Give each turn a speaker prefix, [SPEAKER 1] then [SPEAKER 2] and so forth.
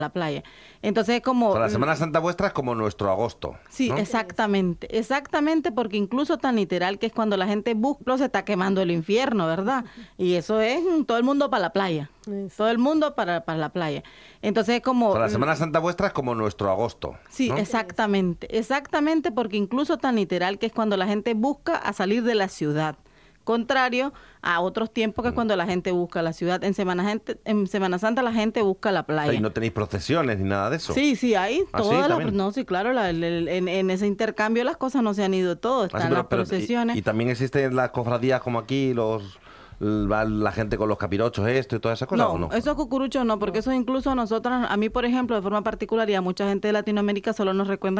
[SPEAKER 1] la playa. Entonces es como...
[SPEAKER 2] O sea, la Semana Santa vuestra es como nuestro agosto,
[SPEAKER 1] Sí,
[SPEAKER 2] ¿no?
[SPEAKER 1] exactamente, porque incluso tan literal que es cuando la gente busca, se está quemando el infierno, ¿verdad? Y eso es todo el mundo para la playa, todo el mundo para la playa. Entonces es
[SPEAKER 2] O
[SPEAKER 1] como...
[SPEAKER 2] sea, la Semana Santa vuestra es como nuestro agosto,
[SPEAKER 1] Sí,
[SPEAKER 2] ¿no?
[SPEAKER 1] exactamente, porque incluso tan literal que es cuando la gente busca a salir de la ciudad. Contrario a otros tiempos que es cuando la gente busca la ciudad. En Semana Santa la gente busca la
[SPEAKER 2] O sea, y
[SPEAKER 1] playa.
[SPEAKER 2] no tenéis procesiones ni nada de eso.
[SPEAKER 1] Sí, hay
[SPEAKER 2] ¿Ah, sí?
[SPEAKER 1] todas las...
[SPEAKER 2] También.
[SPEAKER 1] No, sí, claro, en ese intercambio las cosas no se han ido todo.
[SPEAKER 2] Ah, sí,
[SPEAKER 1] Están las
[SPEAKER 2] y,
[SPEAKER 1] procesiones.
[SPEAKER 2] y también existen las cofradías como aquí, va la gente con los capirochos, esto y todas esas cosas, ¿o
[SPEAKER 1] No,
[SPEAKER 2] no?
[SPEAKER 1] esos cucuruchos no, porque eso incluso a nosotras, a mí por ejemplo, de forma particular y a mucha gente de Latinoamérica solo nos recuerdan